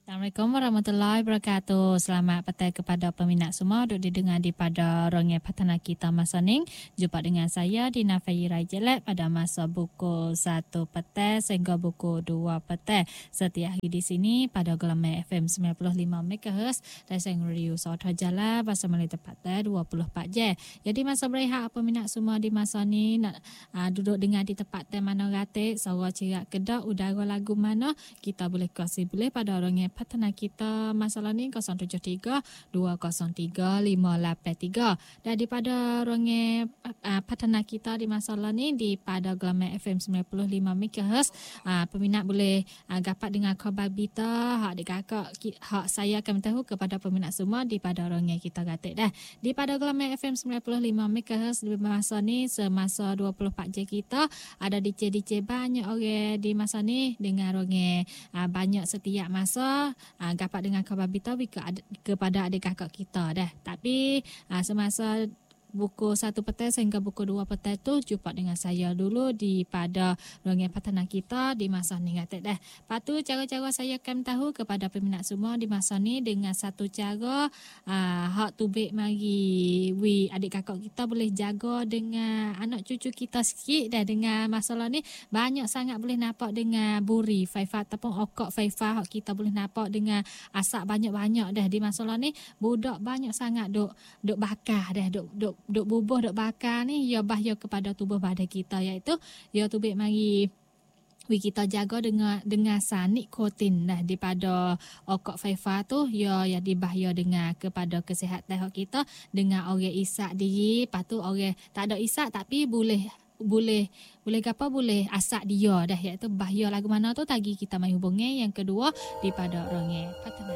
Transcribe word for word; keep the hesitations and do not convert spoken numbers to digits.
Assalamualaikum warahmatullahi wabarakatuh. Selamat petang kepada peminat semua duk didengar di pada Rongeng Patana kita masa ni. Jumpa dengan saya Dina Faira Jelek pada masa buku satu petang sehingga buku dua petang. Setiap hari di sini pada gelombang F M sembilan puluh lima megahertz dan saya radio Sautra Jala bahasa Melayu tepatnya dua puluh empat jam. Jadi masa berehat peminat semua di masa ni nak uh, duduk dengar di tempat mana ratik, suara cerak kedak, udara lagu mana, kita boleh kongsi boleh pada Rongeng Patana kita masalah ni kosong tujuh tiga dua kosong tiga lima lapan tiga. Dan daripada Rongeng uh, Patana kita di masalah ni di pada gelombang F M sembilan puluh lima megahertz, uh, peminat boleh uh, dapat dengar khabar berita hak dik kakak hak saya akan tahu kepada peminat semua di pada Rongeng kita gatik dah. Di pada gelombang F M sembilan puluh lima megahertz di masa ni semasa dua puluh empat jam kita ada D J D J banyak orang di masa ni dengan Rongeng uh, banyak setiap masa uh, dapat dengan khabar berita ke, kepada adik kakak kita dah. Tapi uh, semasa buku satu petang sehingga buku dua petang tu jumpa dengan saya dulu di pada Rongeng Patana kita di masa ni kata dah. Lepas tu cara-cara saya akan tahu kepada peminat semua di masa ni dengan satu cara uh, hak tubik mari we adik kakak kita boleh jaga dengan anak cucu kita sikit dah dengan masalah ni banyak sangat boleh nampak dengan buri faifa ataupun okok faifa hak kita boleh nampak dengan asap banyak-banyak dah di masalah ni budak banyak sangat duk duk bakar dah duk duk duk bubuh duk bakar ni ya bahaya kepada tubuh badan kita iaitu ya tubik mari we kita jaga dengan dengan sanik kotin dah daripada okok faifa tu ya ya dibahaya dengan kepada kesihatan kita dengan orang isak diri lepas tu orang tak ada isak tapi boleh boleh boleh apa boleh asak dia dah iaitu bahaya lagu mana tu tagi kita mai hubungi yang kedua daripada Rongeng Patana.